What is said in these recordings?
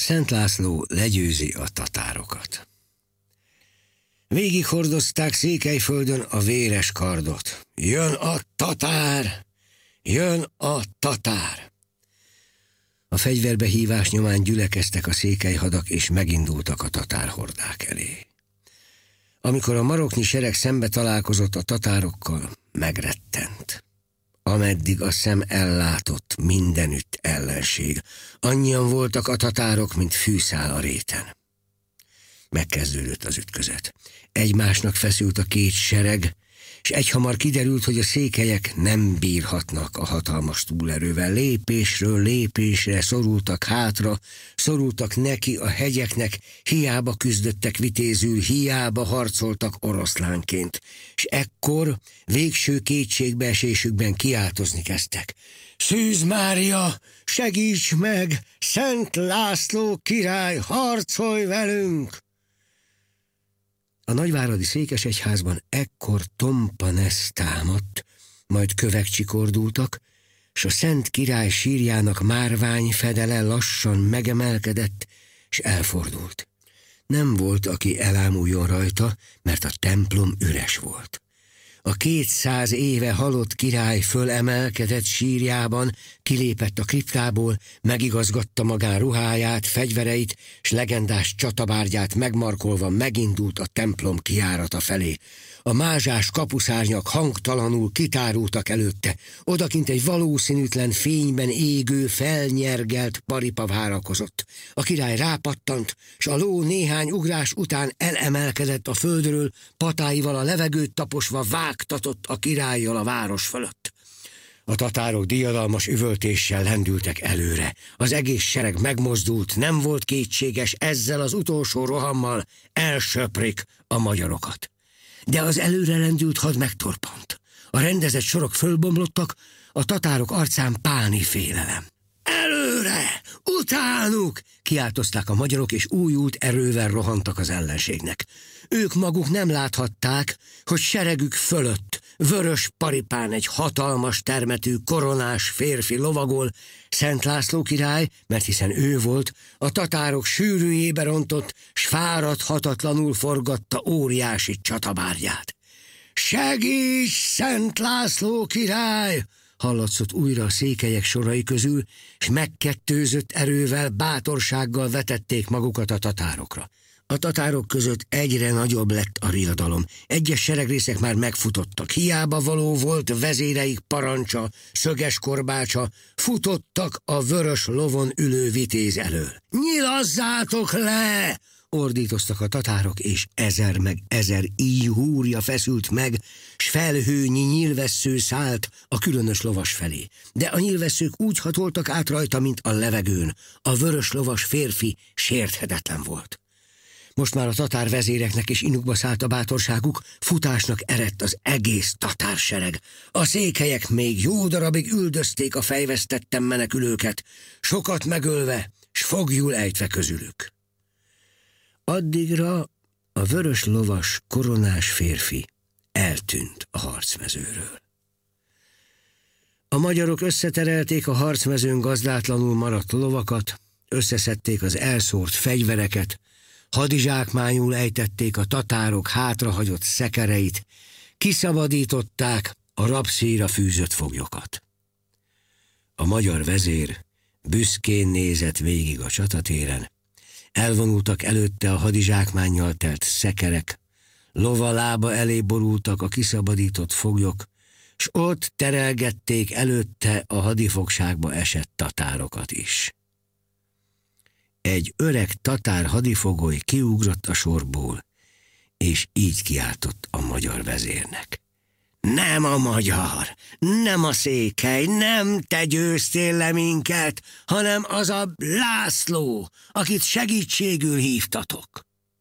Szent László legyőzi a tatárokat. Végighordozták Székelyföldön a véres kardot. Jön a tatár! Jön a tatár! A fegyverbehívás nyomán gyülekeztek a székelyhadak, és megindultak a tatárhordák elé. Amikor a maroknyi sereg szembe találkozott a tatárokkal, megrettent. Ameddig a szem ellátott, mindenütt ellenség. Annyian voltak a tatárok, mint fűszál a réten. Megkezdődött az ütközet. Egymásnak feszült a két sereg, és egyhamar kiderült, hogy a székelyek nem bírhatnak a hatalmas túlerővel. Lépésről lépésre szorultak hátra, szorultak neki a hegyeknek, hiába küzdöttek vitézül, hiába harcoltak oroszlánként, és ekkor végső kétségbeesésükben kiáltozni kezdtek. Szűz Mária, segíts meg! Szent László király, harcolj velünk! A nagyváradi székesegyházban ekkor tompa nesz támadt, majd kövek csikordultak, s a Szent Király sírjának márvány fedele lassan megemelkedett, és elfordult. Nem volt, aki elámuljon rajta, mert a templom üres volt. A 200 éve halott király fölemelkedett sírjában, kilépett a kriptából, megigazgatta magán ruháját, fegyvereit, s legendás csatabárgyát megmarkolva megindult a templom kijárata felé. A mázsás kapuszárnyak hangtalanul kitárultak előtte, odakint egy valószínűtlen fényben égő, felnyergelt paripa várakozott. A király rápattant, s a ló néhány ugrás után elemelkedett a földről, patáival a levegőt taposva vágtatott a királlyal a város fölött. A tatárok diadalmas üvöltéssel lendültek előre. Az egész sereg megmozdult, nem volt kétséges, ezzel az utolsó rohammal elsöprik a magyarokat. De az előre lendült had megtorpant. A rendezett sorok fölbomlottak, a tatárok arcán páni félelem. Előre! Utánuk! Kiáltozták a magyarok, és újult erővel rohantak az ellenségnek. Ők maguk nem láthatták, hogy seregük fölött, vörös paripán egy hatalmas termetű, koronás férfi lovagol, Szent László király, mert hiszen ő volt, a tatárok sűrűjébe rontott, s fáradhatatlanul forgatta óriási csatabárgyát. Segíts, Szent László király! Hallatszott újra a székelyek sorai közül, s megkettőzött erővel, bátorsággal vetették magukat a tatárokra. A tatárok között egyre nagyobb lett a riadalom. Egyes seregrészek már megfutottak. Hiába való volt vezéreik parancsa, szöges korbácsa, futottak a vörös lovon ülő vitéz elől. Nyilazzátok le! Ordítoztak a tatárok, és ezer meg ezer íj húrja feszült meg, s felhőnyi nyílvessző szállt a különös lovas felé. De a nyílvesszők úgy hatoltak át rajta, mint a levegőn. A vörös lovas férfi sérthetetlen volt. Most már a tatár vezéreknek is inukba szállt a bátorságuk, futásnak eredt az egész tatársereg. A székelyek még jó darabig üldözték a fejvesztetten menekülőket, sokat megölve, s foglyul ejtve közülük. Addigra a vörös lovas koronás férfi eltűnt a harcmezőről. A magyarok összeterelték a harcmezőn gazdátlanul maradt lovakat, összeszedték az elszórt fegyvereket, hadizsákmányul ejtették a tatárok hátrahagyott szekereit, kiszabadították a rabszíjra fűzött foglyokat. A magyar vezér büszkén nézett végig a csatatéren, elvonultak előtte a hadizsákmánnyal telt szekerek, lova lába elé borultak a kiszabadított foglyok, s ott terelgették előtte a hadifogságba esett tatárokat is. Egy öreg tatár hadifogoly kiugrott a sorból, és így kiáltott a magyar vezérnek. Nem a magyar, nem a székely, nem te győztél le minket, hanem az a László, akit segítségül hívtatok.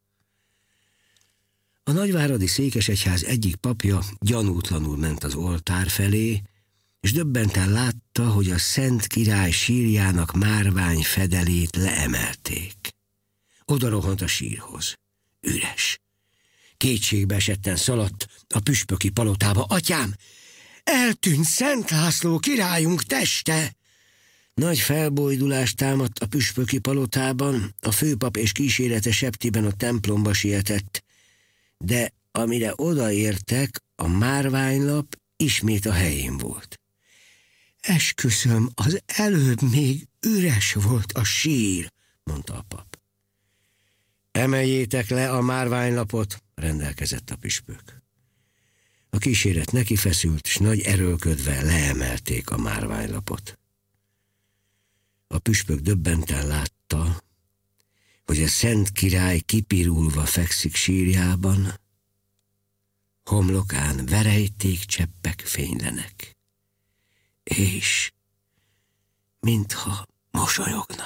A nagyváradi székesegyház egyik papja gyanútlanul ment az oltár felé, és döbbenten látta, hogy a Szent Király sírjának márvány fedelét leemelték. Oda rohant a sírhoz. Üres. Kétségbe esetten szaladt a püspöki palotába. Atyám, eltűnt Szent László királyunk teste! Nagy felbojdulás támadt a püspöki palotában, a főpap és kísérete septiben a templomba sietett, de amire odaértek, a márványlap ismét a helyén volt. Esküszöm, az előbb még üres volt a sír, mondta a pap. Emeljétek le a márványlapot, rendelkezett a püspök. A kíséret neki feszült, s nagy erőlködve leemelték a márványlapot. A püspök döbbenten látta, hogy a szent király kipirulva fekszik sírjában, homlokán verejtékcseppek fénylenek, és mintha mosolyogna.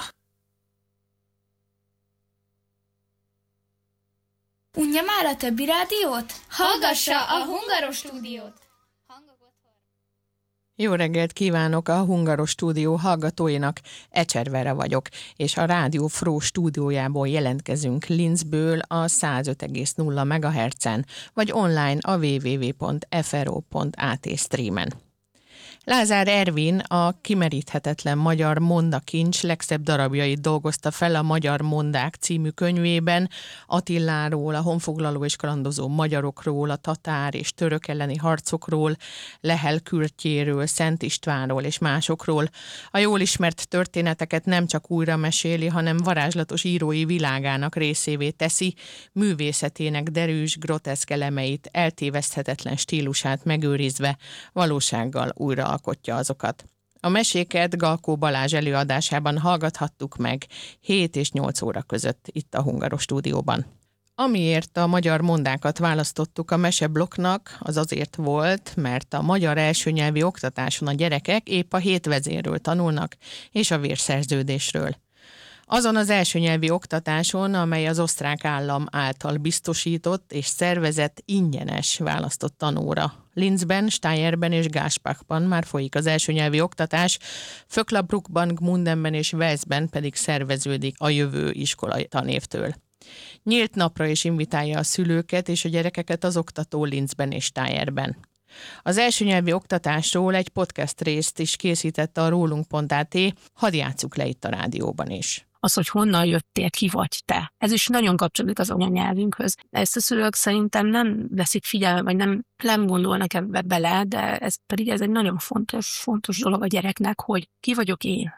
Unja már a többi rádiót? Hallgassa a Hungarostúdiót! Jó reggelt kívánok a Hungarostúdió hallgatóinak, Ecservere vagyok, és a Rádió Fró stúdiójából jelentkezünk Linzből a 105,0 MHz-en, vagy online a www.fro.at streamen. Lázár Ervin a Kimeríthetetlen magyar mondakincs legszebb darabjait dolgozta fel a Magyar Mondák című könyvében, Attiláról, a honfoglaló és kalandozó magyarokról, a tatár és török elleni harcokról, Lehel Kürtjéről, Szent Istvánról és másokról. A jól ismert történeteket nem csak újra meséli, hanem varázslatos írói világának részévé teszi, művészetének derűs, groteszk elemeit, eltéveszthetetlen stílusát megőrizve, valósággal újra alkotja azokat. A meséket Galkó Balázs előadásában hallgathattuk meg 7 és 8 óra között itt a Hungarostúdióban. Amiért a magyar mondákat választottuk a meseblokknak, az azért volt, mert a magyar elsőnyelvi oktatáson a gyerekek épp a 7 vezérről tanulnak, és a vérszerződésről. Azon az elsőnyelvi oktatáson, amely az osztrák állam által biztosított és szervezett ingyenes választott tanóra. Linzben, Steyerben és Gáspachban már folyik az elsőnyelvi oktatás, Vöcklabruckban, Gmundenben és Walesben pedig szerveződik a jövő iskolai tanévtől. Nyílt napra is invitálja a szülőket és a gyerekeket az oktató Linzben és Steyerben. Az elsőnyelvi oktatásról egy podcast részt is készítette a rólunk.at, hadd játsszuk le itt a rádióban is. Az, hogy honnan jöttél, ki vagy te. Ez is nagyon kapcsolódik az anyanyelvünkhöz. Ezt a szülők szerintem nem veszik figyelembe, vagy nem gondolnak ebbe bele, de ez egy nagyon fontos dolog a gyereknek, hogy ki vagyok én.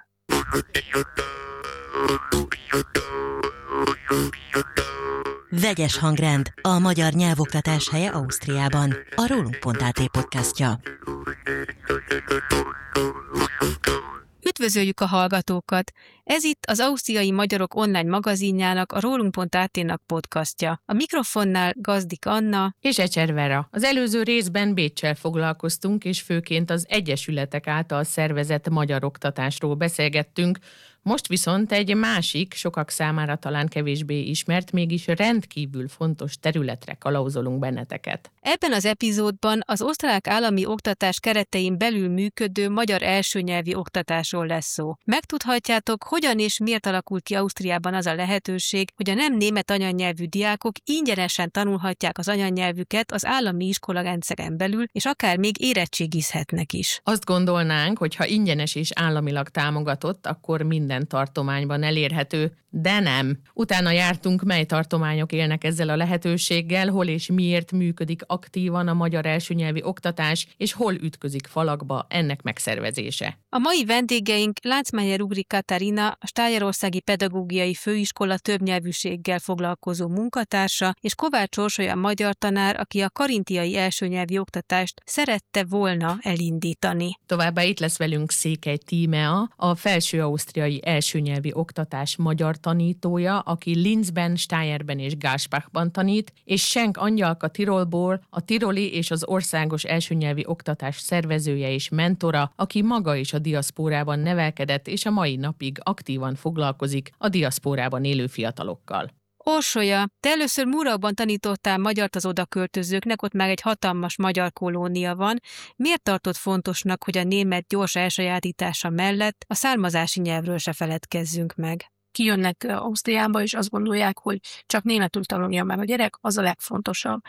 Vegyes hangrend, a magyar nyelvoktatás helye Ausztriában. A rólunk.at podcastja. Üdvözöljük a hallgatókat! Ez itt az Ausztriai Magyarok online magazinjának, a rólunk.at-nak podcastja. A mikrofonnál Gazdik Anna és Ecservera. Az előző részben Béccsel foglalkoztunk, és főként az egyesületek által szervezett magyar oktatásról beszélgettünk. Most viszont egy másik, sokak számára talán kevésbé ismert, mégis rendkívül fontos területre kalauzolunk benneteket. Ebben az epizódban az osztrák állami oktatás keretein belül működő magyar elsőnyelvi oktatásról lesz szó. Megtudhatjátok, hogyan és miért alakult ki Ausztriában az a lehetőség, hogy a nem német anyanyelvű diákok ingyenesen tanulhatják az anyanyelvüket az állami iskolarendszeren belül, és akár még érettségizhetnek is. Azt gondolnánk, hogy ha ingyenes és államilag támogatott, akkor minden tartományban elérhető, de nem. Utána jártunk, mely tartományok élnek ezzel a lehetőséggel, hol és miért működik aktívan a magyar elsőnyelvi oktatás, és hol ütközik falakba ennek megszervezése. A mai vendégeink Láncmeyer Ugri Katarina, a Stájerországi Pedagógiai Főiskola többnyelvűséggel foglalkozó munkatársa, és Kovács Orsolya magyar tanár, aki a karintiai elsőnyelvi oktatást szerette volna elindítani. Továbbá itt lesz velünk Székely Tímea, a felső-ausztriai elsőnyelvi oktatás magyar tanítója, aki Linzben, Steyerben és Gáspachban tanít, és Schenk Angyalka Tirolból, a tiroli és az országos elsőnyelvi oktatás szervezője és mentora, aki maga is a diaszpórában nevelkedett, és a mai napig aktívan foglalkozik a diaszpórában élő fiatalokkal. Orsolya, te először Murauban tanítottál magyart az odaköltözőknek, ott már egy hatalmas magyar kolónia van. Miért tartott fontosnak, hogy a német gyors elsajátítása mellett a származási nyelvről se feledkezzünk meg? Kijönnek Ausztriába, és azt gondolják, hogy csak németül tanulja meg a gyerek, az a legfontosabb.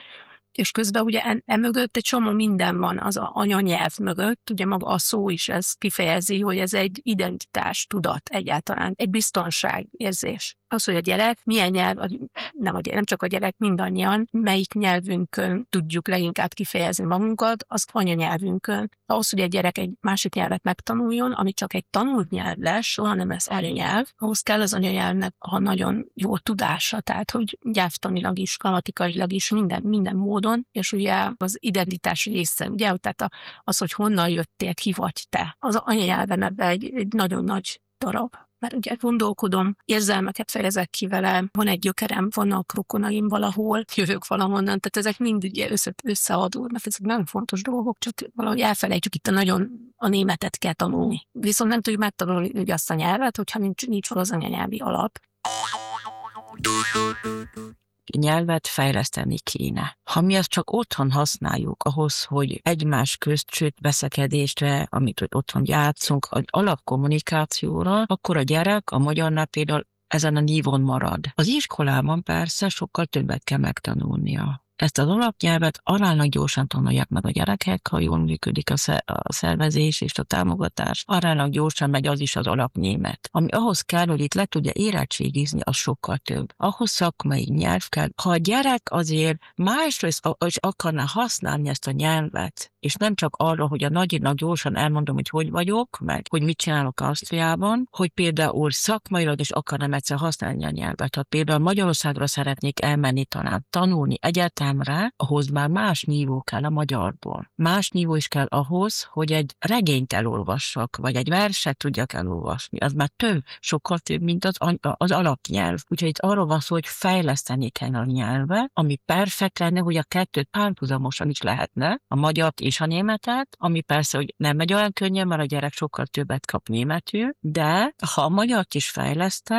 És közben ugye emögött egy csomó minden van az anyanyelv mögött, ugye maga a szó is ez kifejezi, hogy ez egy identitás, tudat egyáltalán, egy biztonságérzés. Az, hogy a gyerek milyen nyelv, nem csak a gyerek, mindannyian, melyik nyelvünkön tudjuk leginkább kifejezni magunkat, az anyanyelvünkön. Ahhoz, hogy egy gyerek egy másik nyelvet megtanuljon, ami csak egy tanult nyelv lesz, soha nem lesz anyanyelv, ahhoz kell az anyanyelvnek a nagyon jó tudása, tehát hogy nyelvtanilag is, grammatikailag is, minden módon, és ugye az identitás része, ugye, tehát az, hogy honnan jöttél, ki vagy te. Az anyanyelven ebben egy nagyon nagy darab. Mert ugye gondolkodom, érzelmeket fejezek ki vele, van egy gyökerem, vannak rokonaim valahol, jövök valahonnan, tehát ezek mind ugye összeadódnak, ezek nagyon fontos dolgok, csak valahogy elfelejtjük itt a németet kell tanulni. Viszont nem tudjuk megtanulni ugye azt a nyelvet, hogyha nincs az anyanyelvi alap. Nyelvet fejleszteni kéne. Ha mi azt csak otthon használjuk ahhoz, hogy egymás közt, sőt veszekedésre, amit otthon játszunk, az alapkommunikációra, akkor a gyerek a magyarnál például ezen a nívón marad. Az iskolában persze sokkal többet kell megtanulnia. Ezt az alapnyelvet aránylag gyorsan tanulják meg a gyerekek, ha jól működik a szervezés és a támogatás. Aránylag gyorsan megy az is az alapnémet. Ami ahhoz kell, hogy itt le tudja érettségizni, az sokkal több. Ahhoz szakmai nyelv kell. Ha a gyerek azért másrészt is akarná használni ezt a nyelvet, és nem csak arra, hogy a nagyinak gyorsan elmondom, hogy vagyok, meg hogy mit csinálok Ausztriában, hogy például szakmailag is akarnám egyszer használni a nyelvet. Ha például Magyarországra szeretnék elmenni talán tanulni egyetemre, ahhoz már más nívó kell a magyarból. Más nívó is kell ahhoz, hogy egy regényt elolvassak, vagy egy verset tudjak elolvasni. Az már sokkal több, mint az alapnyelv. Úgyhogy itt arról van szó, hogy fejleszteni kell a nyelvet, ami perfekt lenne, hogy a kettőt párhuzamosan is lehetne, a magyart és a németet, ami persze, hogy nem megy olyan könnyen, mert a gyerek sokkal többet kap németül, de ha a magyart is fejlesztem,